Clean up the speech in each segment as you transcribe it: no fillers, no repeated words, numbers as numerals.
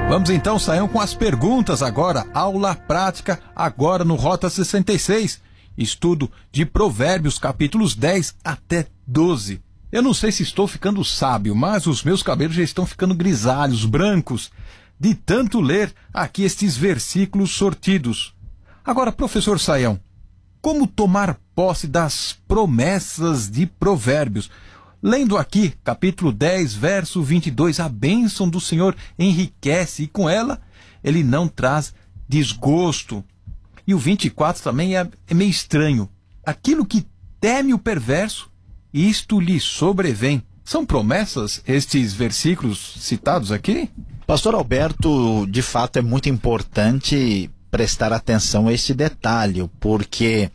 Vamos então, Sayão, com as perguntas agora. Aula prática agora no Rota 66. Estudo de Provérbios, capítulos 10 até 12. Eu não sei se estou ficando sábio, mas os meus cabelos já estão ficando grisalhos, brancos, de tanto ler aqui estes versículos sortidos. Agora, professor Sayão, como tomar posse das promessas de Provérbios? Lendo aqui, capítulo 10, verso 22, a bênção do Senhor enriquece e com ela ele não traz desgosto. E o 24 também é meio estranho. Aquilo que teme o perverso, isto lhe sobrevém. São promessas estes versículos citados aqui? Pastor Alberto, de fato é muito importante prestar atenção a este detalhe, porque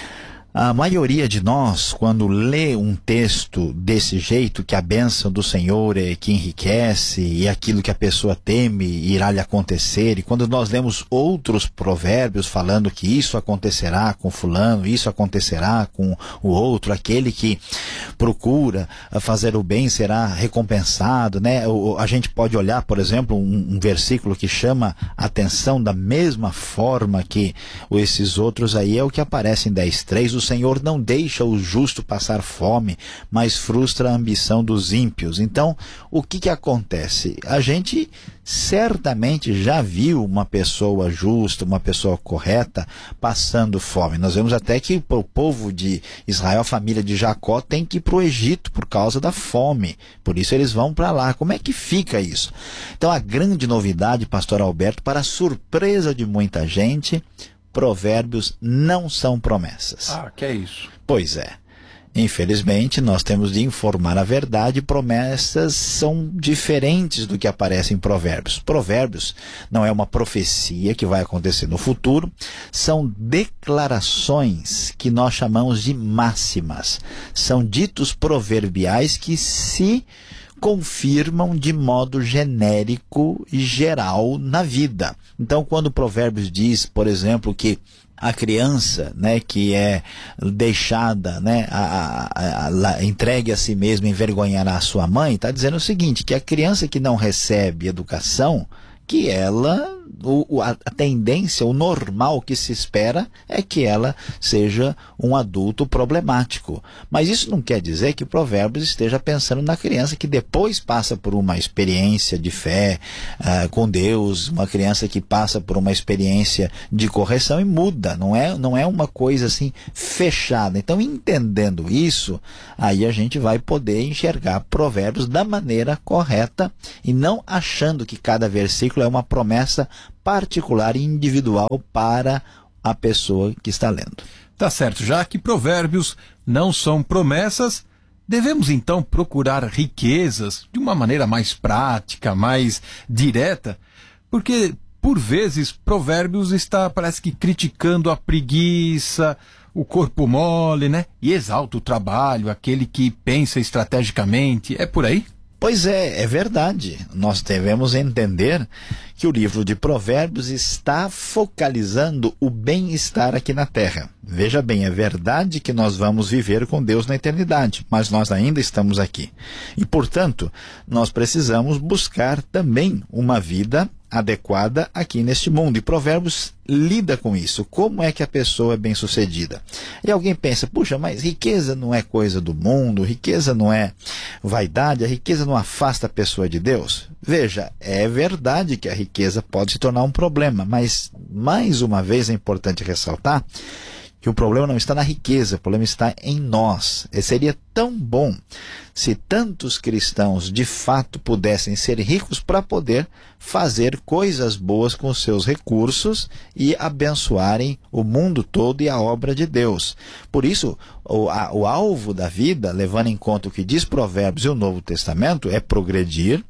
a maioria de nós, quando lê um texto desse jeito, que a bênção do Senhor é que enriquece e aquilo que a pessoa teme irá lhe acontecer, e quando nós lemos outros provérbios falando que isso acontecerá com fulano, isso acontecerá com o outro, aquele que procura fazer o bem será recompensado, né? A gente pode olhar, por exemplo, um versículo que chama a atenção da mesma forma que esses outros aí, é o que aparece em 10:3, o Senhor não deixa o justo passar fome, mas frustra a ambição dos ímpios. Então, o que acontece? A gente certamente já viu uma pessoa justa, uma pessoa correta, passando fome. Nós vemos até que o povo de Israel, a família de Jacó, tem que ir para o Egito por causa da fome. Por isso eles vão para lá. Como é que fica isso? Então, a grande novidade, pastor Alberto, para a surpresa de muita gente, provérbios não são promessas. Ah, que é isso? Pois é. Infelizmente, nós temos de informar a verdade, promessas são diferentes do que aparece em provérbios. Provérbios não é uma profecia que vai acontecer no futuro, são declarações que nós chamamos de máximas. São ditos proverbiais que se confirmam de modo genérico e geral na vida. Então, quando o Provérbios diz, por exemplo, que a criança, né, que é deixada, né, entregue a si mesma, envergonhará a sua mãe, está dizendo o seguinte, que a criança que não recebe educação, que ela, a tendência, o normal que se espera é que ela seja um adulto problemático. Mas isso não quer dizer que o Provérbios esteja pensando na criança que depois passa por uma experiência de fé com Deus, uma criança que passa por uma experiência de correção e muda. Não é uma coisa assim fechada. Então, entendendo isso, aí a gente vai poder enxergar Provérbios da maneira correta e não achando que cada versículo é uma promessa particular e individual para a pessoa que está lendo. Tá certo, já que provérbios não são promessas, devemos então procurar riquezas de uma maneira mais prática, mais direta, porque por vezes provérbios está, parece que criticando a preguiça, o corpo mole, né? E exalta o trabalho, aquele que pensa estrategicamente. É por aí? Pois é verdade. Nós devemos entender que o livro de Provérbios está focalizando o bem-estar aqui na terra. Veja bem, é verdade que nós vamos viver com Deus na eternidade, mas nós ainda estamos aqui. E, portanto, nós precisamos buscar também uma vida adequada aqui neste mundo. E Provérbios lida com isso. Como é que a pessoa é bem-sucedida? E alguém pensa, puxa, mas riqueza não é coisa do mundo, riqueza não é vaidade, a riqueza não afasta a pessoa de Deus? Veja, é verdade que a riqueza pode se tornar um problema, mas, mais uma vez, é importante ressaltar que o problema não está na riqueza, o problema está em nós. E seria tão bom se tantos cristãos de fato pudessem ser ricos para poder fazer coisas boas com seus recursos e abençoarem o mundo todo e a obra de Deus. Por isso, o alvo da vida, levando em conta o que diz Provérbios e o Novo Testamento, é progredir,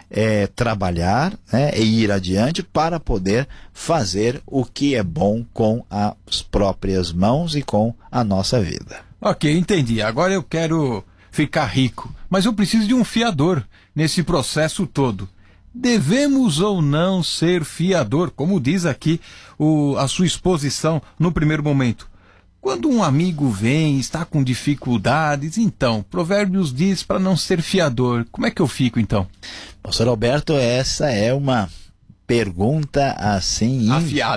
trabalhar, né, e ir adiante para poder fazer o que é bom com as próprias mãos e com a nossa vida. Ok, entendi. Agora eu quero ficar rico, mas eu preciso de um fiador nesse processo todo. Devemos ou não ser fiador, como diz aqui a sua exposição no primeiro momento? Quando um amigo vem e está com dificuldades, então, Provérbios diz para não ser fiador. Como é que eu fico, então? Pastor Alberto, essa é uma pergunta assim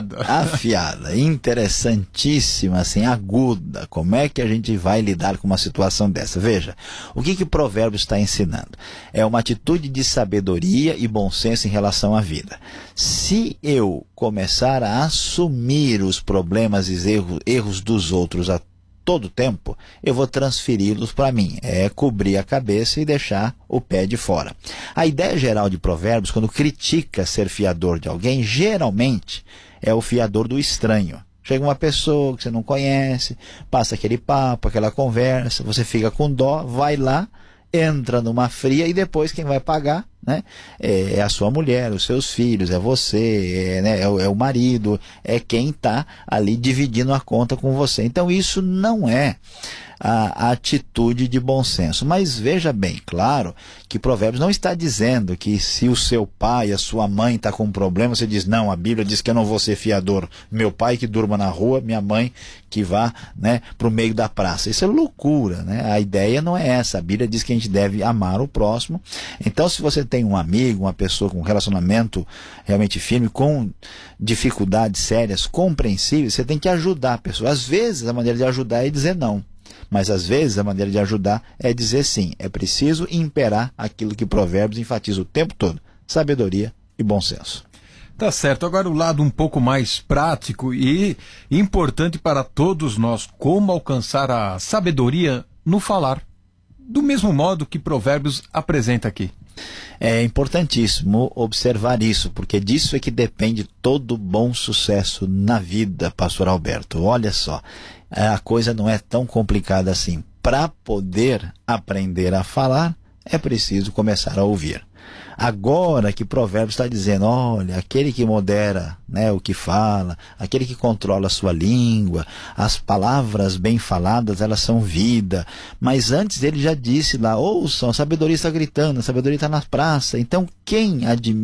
afiada, interessantíssima, assim, aguda. Como é que a gente vai lidar com uma situação dessa? Veja, o que o Provérbios está ensinando? É uma atitude de sabedoria e bom senso em relação à vida. Se eu começar a assumir os problemas e erros dos outros a todo tempo, eu vou transferi-los para mim. É cobrir a cabeça e deixar o pé de fora. A ideia geral de Provérbios, quando critica ser fiador de alguém, geralmente é o fiador do estranho. Chega uma pessoa que você não conhece, passa aquele papo, aquela conversa, você fica com dó, vai lá, entra numa fria e depois quem vai pagar, né, é a sua mulher, os seus filhos, é você, é o marido, é quem está ali dividindo a conta com você. Então isso não é a atitude de bom senso. Mas veja bem, claro que Provérbios não está dizendo que se o seu pai, a sua mãe está com um problema, você diz, não, a Bíblia diz que eu não vou ser fiador. Meu pai que durma na rua, minha mãe que vá, né, para o meio da praça. Isso é loucura, né? A ideia não é essa. A Bíblia diz que a gente deve amar o próximo. Então, se você tem um amigo, uma pessoa com um relacionamento realmente firme, com dificuldades sérias, compreensíveis, você tem que ajudar a pessoa. Às vezes, a maneira de ajudar é dizer não. Mas às vezes a maneira de ajudar é dizer sim. É preciso imperar aquilo que Provérbios enfatiza o tempo todo: sabedoria e bom senso. Tá certo. Agora o lado um pouco mais prático e importante para todos nós: como alcançar a sabedoria no falar, do mesmo modo que Provérbios apresenta aqui. É importantíssimo observar isso, porque disso é que depende todo bom sucesso na vida, pastor Alberto. Olha só, a coisa não é tão complicada assim. Para poder aprender a falar, é preciso começar a ouvir. Agora que Provérbios está dizendo, olha, aquele que modera, né, o que fala, aquele que controla a sua língua, as palavras bem faladas, elas são vida. Mas antes ele já disse lá, ouçam, a sabedoria está gritando, a sabedoria está na praça. Então quem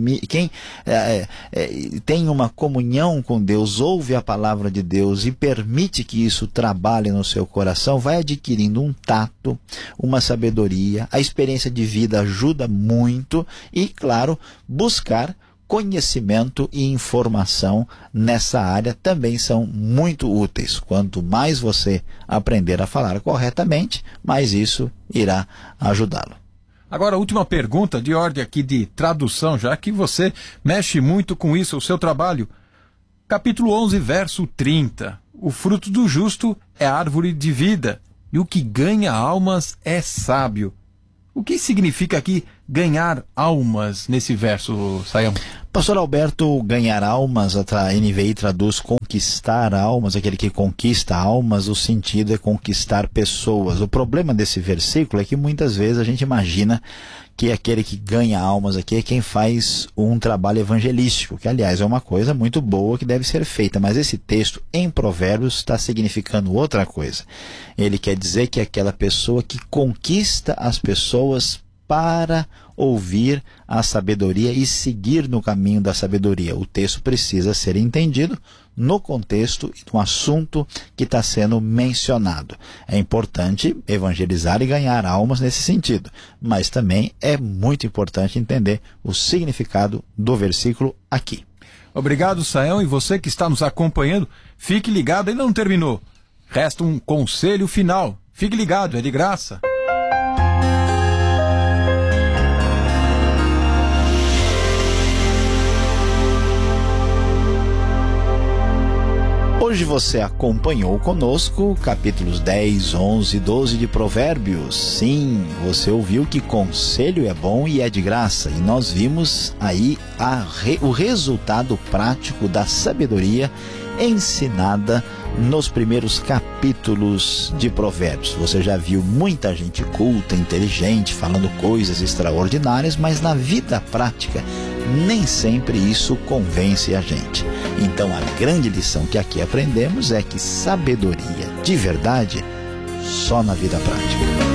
tem uma comunhão com Deus, ouve a palavra de Deus e permite que isso trabalhe no seu coração, vai adquirindo um tato, uma sabedoria. A experiência de vida ajuda muito. E, claro, buscar conhecimento e informação nessa área também são muito úteis. Quanto mais você aprender a falar corretamente, mais isso irá ajudá-lo. Agora, a última pergunta de ordem aqui de tradução, já que você mexe muito com isso, o seu trabalho. Capítulo 11, verso 30. O fruto do justo é árvore de vida, e o que ganha almas é sábio. O que significa aqui ganhar almas nesse verso, Sayão? Pastor Alberto, ganhar almas, a NVI traduz conquistar almas, aquele que conquista almas, o sentido é conquistar pessoas. O problema desse versículo é que muitas vezes a gente imagina que aquele que ganha almas aqui é quem faz um trabalho evangelístico, que aliás é uma coisa muito boa que deve ser feita, mas esse texto em Provérbios está significando outra coisa. Ele quer dizer que é aquela pessoa que conquista as pessoas para ouvir a sabedoria e seguir no caminho da sabedoria. O texto precisa ser entendido no contexto e no assunto que está sendo mencionado. É importante evangelizar e ganhar almas nesse sentido, mas também é muito importante entender o significado do versículo aqui. Obrigado, Sayão, e você que está nos acompanhando, fique ligado, ele não terminou. Resta um conselho final. Fique ligado, é de graça. Hoje você acompanhou conosco capítulos 10, 11 e 12 de Provérbios. Sim, você ouviu que conselho é bom e é de graça. E nós vimos aí o resultado prático da sabedoria ensinada nos primeiros capítulos de Provérbios. Você já viu muita gente culta, inteligente, falando coisas extraordinárias, mas na vida prática nem sempre isso convence a gente. Então a grande lição que aqui aprendemos é que sabedoria de verdade só na vida prática.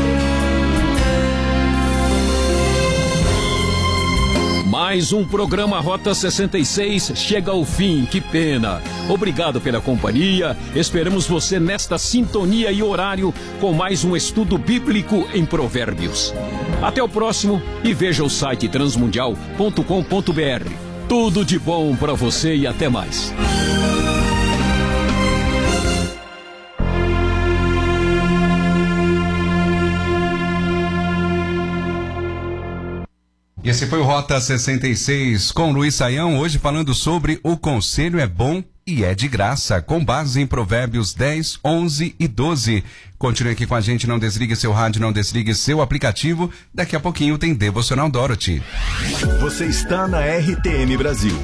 Mais um programa Rota 66 chega ao fim, que pena. Obrigado pela companhia, esperamos você nesta sintonia e horário com mais um estudo bíblico em Provérbios. Até o próximo e veja o site transmundial.com.br. Tudo de bom para você e até mais. E esse foi o Rota 66 com Luiz Saião, hoje falando sobre o conselho é bom e é de graça, com base em Provérbios 10, 11 e 12. Continue aqui com a gente, não desligue seu rádio, não desligue seu aplicativo. Daqui a pouquinho tem Devocional Dorothy. Você está na RTM Brasil.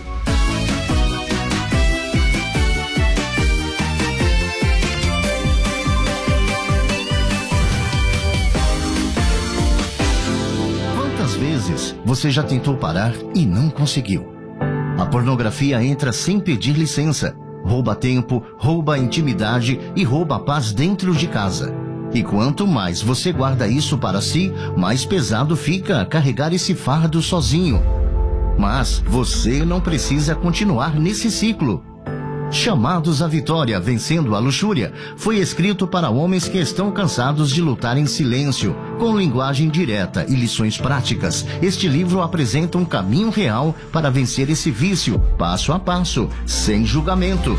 Quantas vezes você já tentou parar e não conseguiu? A pornografia entra sem pedir licença, rouba tempo, rouba a intimidade e rouba a paz dentro de casa. E quanto mais você guarda isso para si, mais pesado fica carregar esse fardo sozinho. Mas você não precisa continuar nesse ciclo. Chamados à Vitória, Vencendo a Luxúria, foi escrito para homens que estão cansados de lutar em silêncio, com linguagem direta e lições práticas. Este livro apresenta um caminho real para vencer esse vício, passo a passo, sem julgamento.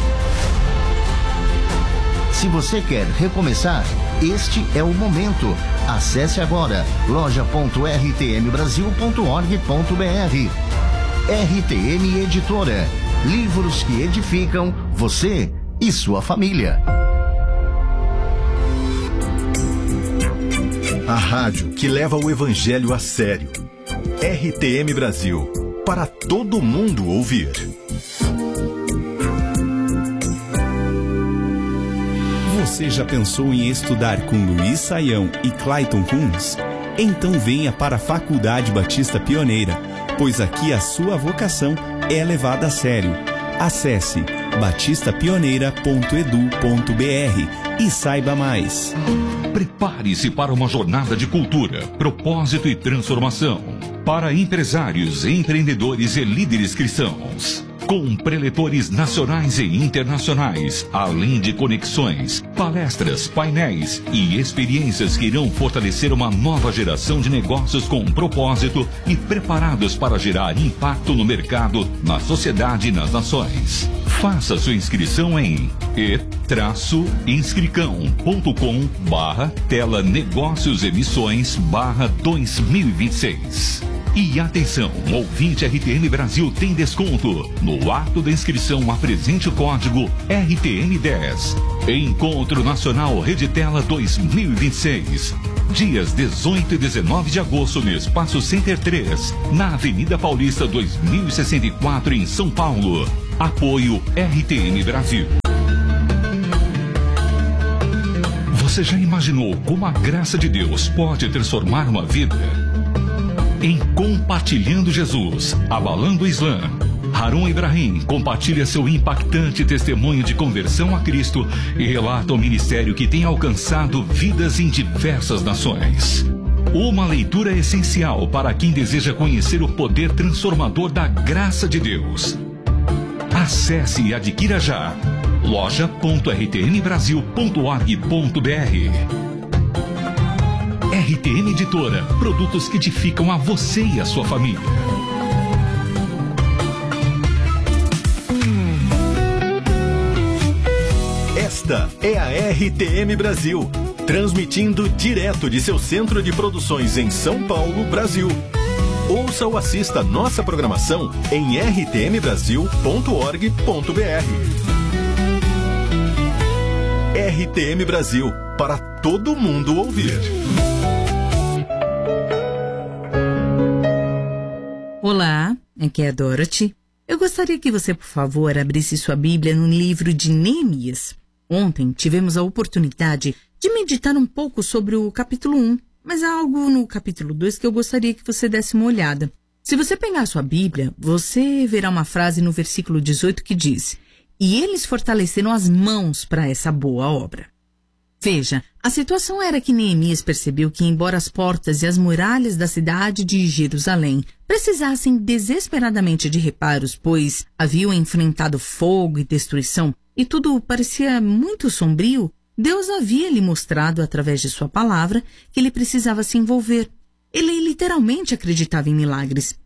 Se você quer recomeçar, este é o momento. Acesse agora loja.rtmbrasil.org.br. RTM Editora. Livros que edificam você e sua família. A rádio que leva o evangelho a sério. RTM Brasil. Para todo mundo ouvir. Você já pensou em estudar com Luiz Saião e Clayton Kunz? Então venha para a Faculdade Batista Pioneira, pois aqui a sua vocação é levada a sério. Acesse batistapioneira.edu.br e saiba mais. Prepare-se para uma jornada de cultura, propósito e transformação. Para empresários, empreendedores e líderes cristãos. Com preletores nacionais e internacionais, além de conexões, palestras, painéis e experiências que irão fortalecer uma nova geração de negócios com propósito e preparados para gerar impacto no mercado, na sociedade e nas nações. Faça sua inscrição em e-inscricão.com/tela negócios emissões /2026. E atenção, ouvinte RTM Brasil tem desconto. No ato da inscrição, apresente o código RTM10. Encontro Nacional Reditela 2026. Dias 18 e 19 de agosto no Espaço Center 3, na Avenida Paulista 2064, em São Paulo. Apoio RTM Brasil. Você já imaginou como a graça de Deus pode transformar uma vida? Em Compartilhando Jesus, Abalando o Islã, Harun Ibrahim compartilha seu impactante testemunho de conversão a Cristo e relata o ministério que tem alcançado vidas em diversas nações. Uma leitura essencial para quem deseja conhecer o poder transformador da graça de Deus. Acesse e adquira já loja.rtmbrasil.org.br. RTM Editora, produtos que edificam a você e a sua família. Esta é a RTM Brasil, transmitindo direto de seu centro de produções em São Paulo, Brasil. Ouça ou assista nossa programação em rtmbrasil.org.br. RTM Brasil, para todo mundo ouvir. Olá, aqui é a Dorothy. Eu gostaria que você, por favor, abrisse sua Bíblia no livro de Neemias. Ontem tivemos a oportunidade de meditar um pouco sobre o capítulo 1, mas há algo no capítulo 2 que eu gostaria que você desse uma olhada. Se você pegar a sua Bíblia, você verá uma frase no versículo 18 que diz: "E eles fortaleceram as mãos para essa boa obra." Veja, a situação era que Neemias percebeu que, embora as portas e as muralhas da cidade de Jerusalém precisassem desesperadamente de reparos, pois haviam enfrentado fogo e destruição, e tudo parecia muito sombrio, Deus havia lhe mostrado, através de sua palavra, que ele precisava se envolver. Ele literalmente acreditava em milagres.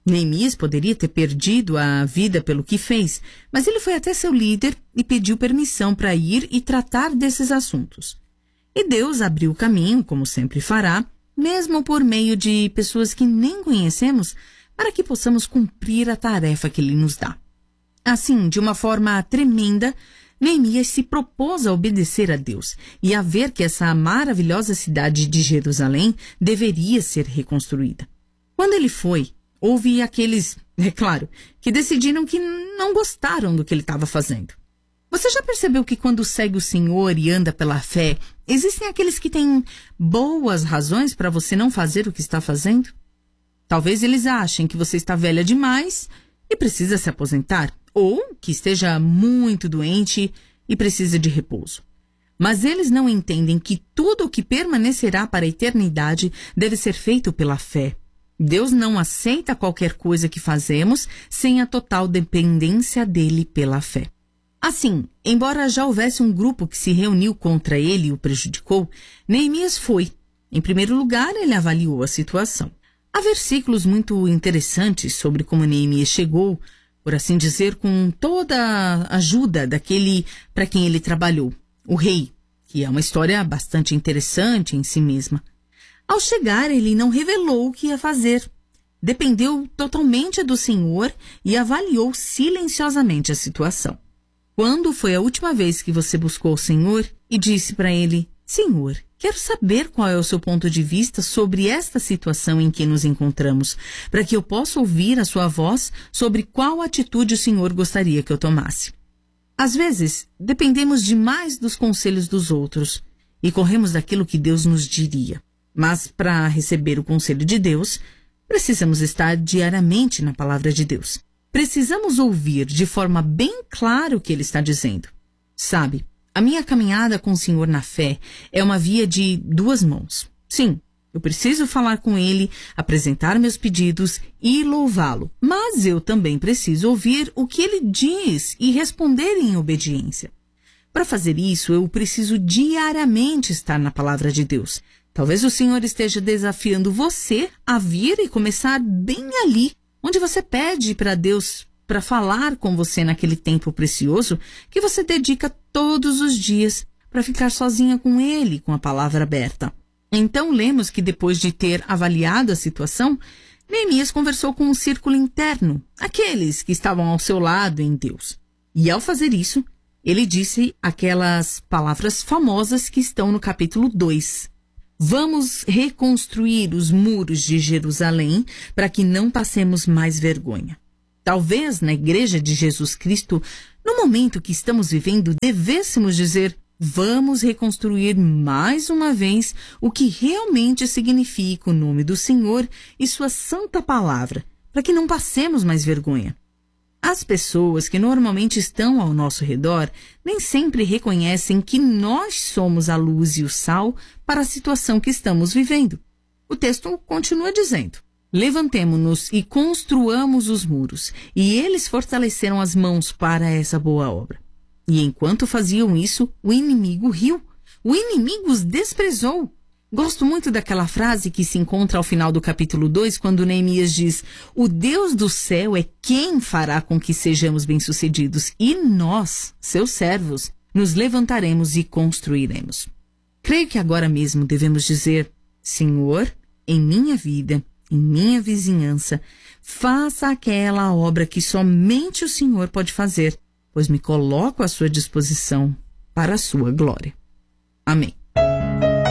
Neemias poderia ter perdido a vida pelo que fez, mas ele foi até seu líder e pediu permissão para ir e tratar desses assuntos. E Deus abriu o caminho, como sempre fará, mesmo por meio de pessoas que nem conhecemos, para que possamos cumprir a tarefa que Ele nos dá. Assim, de uma forma tremenda, Neemias se propôs a obedecer a Deus e a ver que essa maravilhosa cidade de Jerusalém deveria ser reconstruída. Quando ele foi, houve aqueles, é claro, que decidiram que não gostaram do que ele estava fazendo. Você já percebeu que quando segue o Senhor e anda pela fé, existem aqueles que têm boas razões para você não fazer o que está fazendo? Talvez eles achem que você está velha demais e precisa se aposentar, ou que esteja muito doente e precisa de repouso. Mas eles não entendem que tudo o que permanecerá para a eternidade deve ser feito pela fé. Deus não aceita qualquer coisa que fazemos sem a total dependência dele pela fé. Assim, embora já houvesse um grupo que se reuniu contra ele e o prejudicou, Neemias foi. Em primeiro lugar, ele avaliou a situação. Há versículos muito interessantes sobre como Neemias chegou, por assim dizer, com toda a ajuda daquele para quem ele trabalhou, o rei, que é uma história bastante interessante em si mesma. Ao chegar, ele não revelou o que ia fazer. Dependeu totalmente do Senhor e avaliou silenciosamente a situação. Quando foi a última vez que você buscou o Senhor e disse para ele: Senhor, quero saber qual é o seu ponto de vista sobre esta situação em que nos encontramos, para que eu possa ouvir a sua voz sobre qual atitude o Senhor gostaria que eu tomasse. Às vezes, dependemos demais dos conselhos dos outros e corremos daquilo que Deus nos diria. Mas, para receber o conselho de Deus, precisamos estar diariamente na palavra de Deus. Precisamos ouvir de forma bem clara o que Ele está dizendo. Sabe, a minha caminhada com o Senhor na fé é uma via de duas mãos. Sim, eu preciso falar com Ele, apresentar meus pedidos e louvá-lo. Mas eu também preciso ouvir o que Ele diz e responder em obediência. Para fazer isso, eu preciso diariamente estar na palavra de Deus. Talvez o Senhor esteja desafiando você a vir e começar bem ali, onde você pede para Deus para falar com você naquele tempo precioso que você dedica todos os dias para ficar sozinha com Ele, com a palavra aberta. Então lemos que depois de ter avaliado a situação, Neemias conversou com um círculo interno, aqueles que estavam ao seu lado em Deus. E ao fazer isso, ele disse aquelas palavras famosas que estão no capítulo 2. Vamos reconstruir os muros de Jerusalém para que não passemos mais vergonha. Talvez na Igreja de Jesus Cristo, no momento que estamos vivendo, devêssemos dizer: vamos reconstruir mais uma vez o que realmente significa o nome do Senhor e sua santa palavra, para que não passemos mais vergonha. As pessoas que normalmente estão ao nosso redor nem sempre reconhecem que nós somos a luz e o sal para a situação que estamos vivendo. O texto continua dizendo: levantemo-nos e construamos os muros, e eles fortaleceram as mãos para essa boa obra. E enquanto faziam isso, o inimigo riu. O inimigo os desprezou. Gosto muito daquela frase que se encontra ao final do capítulo 2, quando Neemias diz: o Deus do céu é quem fará com que sejamos bem-sucedidos, e nós, seus servos, nos levantaremos e construiremos. Creio que agora mesmo devemos dizer: Senhor, em minha vida, em minha vizinhança, faça aquela obra que somente o Senhor pode fazer, pois me coloco à sua disposição para a sua glória.